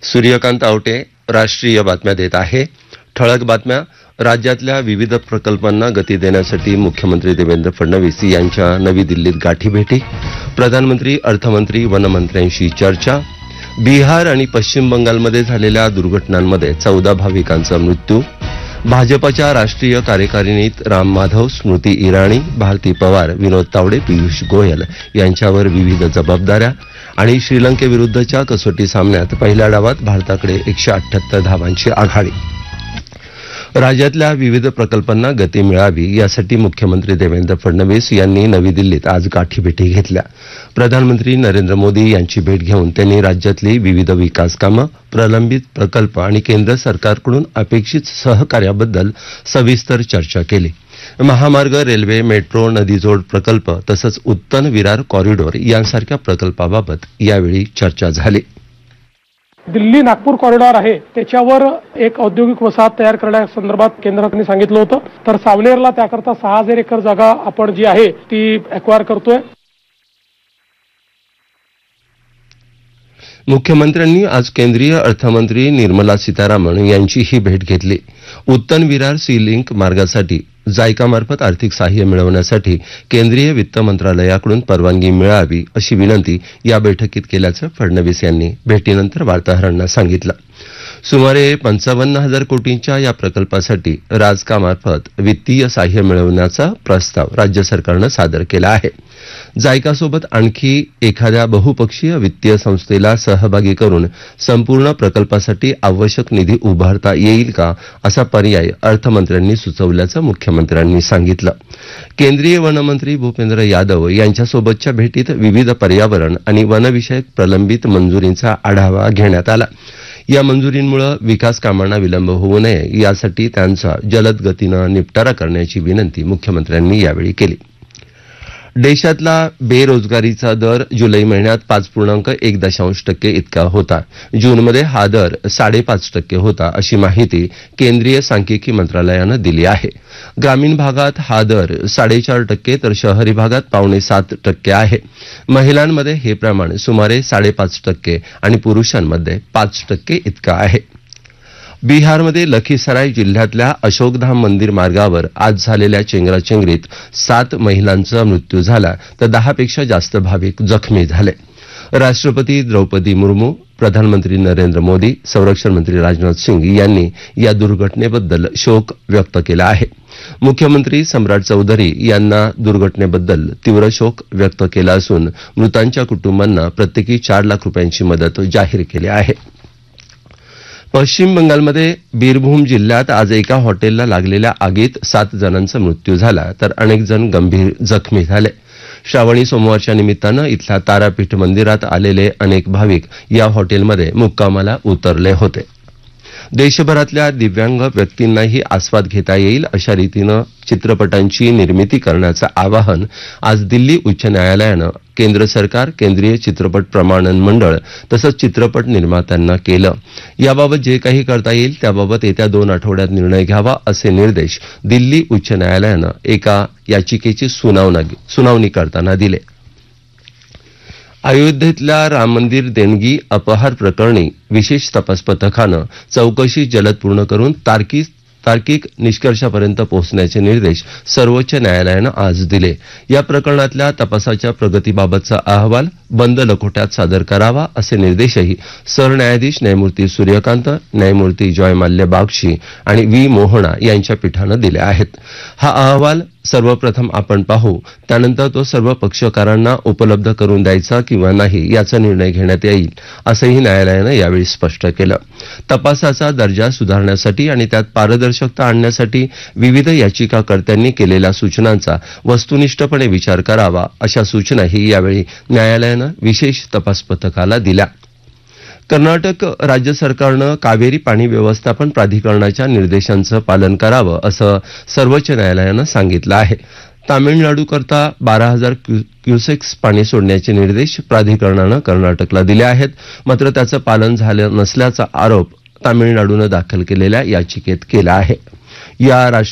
सूर्यकांत आवटे राष्ट्रीय बातम्या देत आहे. ठळक बातम्या. राज्यातल्या विविध प्रकल्पांना गती देण्यासाठी मुख्यमंत्री देवेंद्र फडणवीस यांच्या नवी दिल्लीत गाठीभेटी. प्रधानमंत्री, अर्थमंत्री, वनमंत्र्यांशी चर्चा. बिहार आणि पश्चिम बंगालमध्ये झालेल्या दुर्घटनांमध्ये 14 भाविकांचा मृत्यू. भाजपच्या राष्ट्रीय कार्यकारिणीत राम माधव, स्मृती इराणी, भारती पवार, विनोद तावडे, पियुष गोयल यांच्यावर विविध जबाबदाऱ्या. आणि श्रीलंकेविरुद्धच्या कसोटी सामन्यात पहिल्या डावात भारताकडे 178 धावांची आघाडी. राज्यातल्या विविध प्रकल्पांना गती मिळावी यासाठी मुख्यमंत्री देवेंद्र फडणवीस यांनी नवी दिल्लीत आज गाठीभेटी घेतल्या. प्रधानमंत्री नरेंद्र मोदी यांची भेट घेऊन त्यांनी राज्यातली विविध विकास कामं, प्रलंबित प्रकल्प आणि केंद्र सरकारकडून अपेक्षित सहकार्याबद्दल सविस्तर चर्चा केली. महामार्ग, रेल्वे, मेट्रो, नदीजोड प्रकल्प तसंच उत्तन विरार कॉरिडॉर यांसारख्या प्रकल्पाबाबत यावेळी चर्चा झाली. दिल्ली नागपूर कॉरिडॉर आहे त्याच्यावर एक औद्योगिक वसाहत तयार करण्यासंदर्भात केंद्राने सांगितलं होतं. तर सावनेरला त्याकरता 6000 एकर जागा आपण जी आहे ती एक्वायर करतोय. मुख्यमंत्र्यांनी आज केंद्रीय अर्थमंत्री निर्मला सीतारामन यांचीही भेट घेतली. उत्तन विरार सी लिंक मार्गासाठी जायकामार्फत आर्थिक सहाय्य मिळवण्यासाठी केंद्रीय वित्त मंत्रालयाकडून परवानगी मिळावी अशी विनंती या बैठकीत केल्याचं फडणवीस यांनी भेटीनंतर वार्ताहरांना सांगितलं. सुमारे 55,000 कोटींच्या या प्रकल्पासाठी राजकामार्फत वित्तीय सहाय्य मिळवण्याचा प्रस्ताव राज्य सरकारनं सादर केला आहे. जायकासोबत आणखी एखाद्या बहुपक्षीय वित्तीय संस्थेला सहभागी करून संपूर्ण प्रकल्पासाठी आवश्यक निधी उभारता येईल का असा पर्याय अर्थमंत्र्यांनी सुचवल्याचं मुख्यमंत्र्यांनी सांगितलं. केंद्रीय वनमंत्री भूपेंद्र यादव यांच्यासोबतच्या भेटीत विविध पर्यावरण आणि वनविषयक प्रलंबित मंजुरींचा आढावा घेण्यात आला. या मंजुरींमुळे विकास कामांना विलंब होऊ नये यासाठी त्यांचा जलद गतीनं निपटारा करण्याची विनंती मुख्यमंत्र्यांनी यावेळी केली. देशातला बेरोजगारीचा दर जुलै महिन्यात 5.1% इतका होता. जूनमध्ये हा दर 5.5% होता अशी माहिती केंद्रीय सांख्यिकी मंत्रालयानं दिली आहे. ग्रामीण भागात हा दर 4.5% तर शहरी भागात 6.25% आहे. महिलांमध्ये हे प्रमाण सुमारे 5.5% आणि पुरुषांमध्ये 5% इतका आहे. बिहारमध्ये लखीसराय जिल्ह्यातल्या अशोकधाम मंदिर मार्गावर आज झालेल्या चेंगराचेंगरीत 7 महिलांचा मृत्यू झाला तर 10 पेक्षा जास्त भाविक जखमी झाले. राष्ट्रपती द्रौपदी मुर्मू, प्रधानमंत्री नरेंद्र मोदी, संरक्षण मंत्री राजनाथ सिंग यांनी या दुर्घटनेबद्दल शोक व्यक्त केला आहे. मुख्यमंत्री सम्राट चौधरी यांना दुर्घटनेबद्दल तीव्र शोक व्यक्त केला असून मृतांच्या कुटुंबांना प्रत्येकी 4 लाख रुपयांची मदत जाहीर केली आहे. पश्चिम बंगालमध्ये बीरभूम जिल्ह्यात आज एका हॉटेलला लागलेल्या आगीत 7 जणांचा मृत्यू झाला तर अनेक जण गंभीर जखमी झाले. श्रावणी सोमवारच्या निमित्तानं इथल्या तारापीठ मंदिरात आलेले अनेक भाविक या हॉटेलमध्ये मुक्कामाला उतरले होते. देशभरातल्या दिव्यांग व्यक्तींनाही आस्वाद घेता येईल अशा रीतीनं चित्रपटांची निर्मिती करण्याचं आवाहन आज दिल्ली उच्च न्यायालयानं केंद्र सरकार, केंद्रीय चित्रपट प्रमाणन मंडळ तसंच चित्रपट निर्मात्यांना केलं. याबाबत जे काही करता येईल त्याबाबत येत्या 2 आठवड्यात निर्णय घ्यावा असे निर्देश दिल्ली उच्च न्यायालयानं एका याचिकेची सुनावणी करताना दिले. अयोध्येतल्या राम मंदिर देणगी अपहार प्रकरणी विशेष तपास पथकानं चौकशी जलद पूर्ण करून तार्किक निष्कर्षापर्यंत पोहोचण्याचे निर्देश सर्वोच्च न्यायालयानं आज दिले. या प्रकरणातल्या तपासाच्या प्रगतीबाबतचा अहवाल बंद लखोट्यात सादर करावा असे निर्देशही सरन्यायाधीश न्यायमूर्ती सूर्यकांत, न्यायमूर्ती जयमाल्य बागची आणि व्ही मोहना यांच्या पीठानं दिले आहेत. हा अहवाल सर्वप्रथम आपण पाहू, त्यानंतर तो सर्व पक्षकारांना उपलब्ध करून द्यायचा किंवा नाही याचा निर्णय घेण्यात येईल असंही न्यायालयानं यावेळी स्पष्ट केलं. तपासाचा दर्जा सुधारण्यासाठी आणि त्यात पारदर्शकता आणण्यासाठी विविध याचिकाकर्त्यांनी केलेल्या सूचनांचा वस्तुनिष्ठपणे विचार करावा अशा सूचनाही यावेळी न्यायालयानं विशेष तपास पथकाला दिल्या. कर्नाटक राज्य सरकारनं कावेरी पाणी व्यवस्थापन प्राधिकरणाच्या निर्देशांचं पालन करावं असं सर्वोच्च न्यायालयानं सांगितलं आहे. तामिळनाडूकरता 12,000 क्युसेक्स पाणी सोडण्याचे निर्देश प्राधिकरणानं कर्नाटकला दिले आहेत. मात्र त्याचं पालन झालं नसल्याचा आरोप तामिळनाडूनं दाखल केलेल्या याचिकेत केला आहे. या